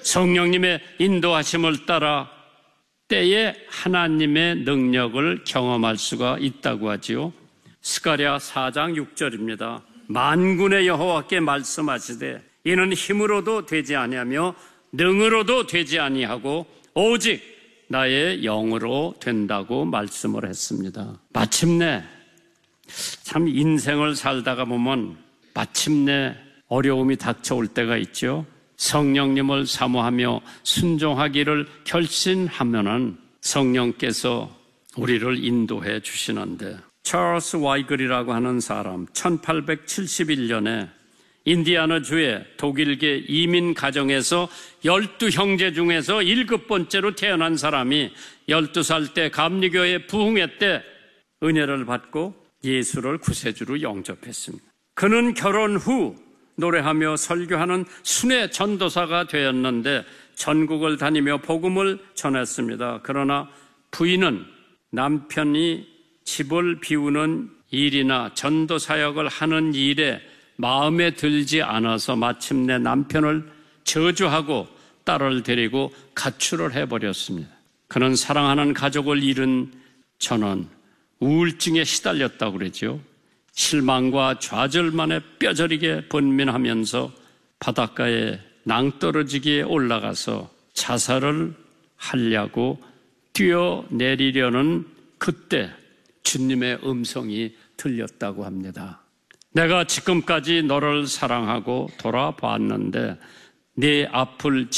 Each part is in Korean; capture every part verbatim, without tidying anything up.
성령님의 인도하심을 따라 때에 하나님의 능력을 경험할 수가 있다고 하지요. 스가랴 사 장 육 절입니다. 만군의 여호와께 말씀하시되 이는 힘으로도 되지 아니하며 능으로도 되지 아니하고 오직 나의 영으로 된다고 말씀을 했습니다. 마침내 참 인생을 살다가 보면 마침내 어려움이 닥쳐올 때가 있죠. 성령님을 사모하며 순종하기를 결심하면은 성령께서 우리를 인도해 주시는데, 찰스 와이글이라고 하는 사람 천팔백칠십일 년에 인디아나주의 독일계 이민 가정에서 열두 형제 중에서 일곱 번째로 태어난 사람이 열두 살 때 감리교회 부흥회 때 은혜를 받고 예수를 구세주로 영접했습니다. 그는 결혼 후 노래하며 설교하는 순회 전도사가 되었는데 전국을 다니며 복음을 전했습니다. 그러나 부인은 남편이 집을 비우는 일이나 전도 사역을 하는 일에 마음에 들지 않아서 마침내 남편을 저주하고 딸을 데리고 가출을 해버렸습니다. 그는 사랑하는 가족을 잃은 저는 우울증에 시달렸다고 그러죠. 실망과 좌절만에 뼈저리게 번민하면서 바닷가에 낭떠러지기에 올라가서 자살을 하려고 뛰어내리려는 그때 주님의 음성이 들렸다고 합니다. 내가 지금까지 너를 사랑하고 돌아봤는데 네 앞을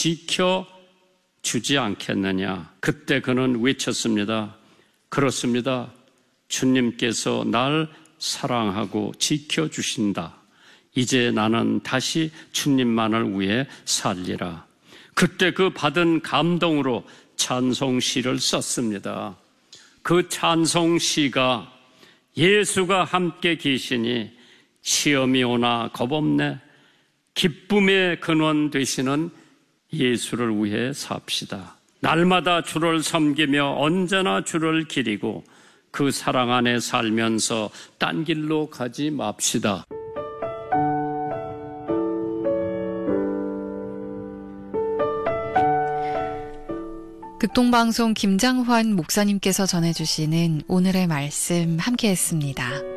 지켜주지 않겠느냐. 그때 그는 외쳤습니다. 그렇습니다. 주님께서 날 사랑하고 지켜주신다. 이제 나는 다시 주님만을 위해 살리라. 그때 그 받은 감동으로 찬송시를 썼습니다. 그 찬송시가 예수가 함께 계시니 시험이 오나 겁없네. 기쁨의 근원 되시는 예수를 위해 삽시다. 날마다 주를 섬기며 언제나 주를 기리고 그 사랑 안에 살면서 딴 길로 가지 맙시다. 극동방송 김장환 목사님께서 전해주시는 오늘의 말씀 함께했습니다.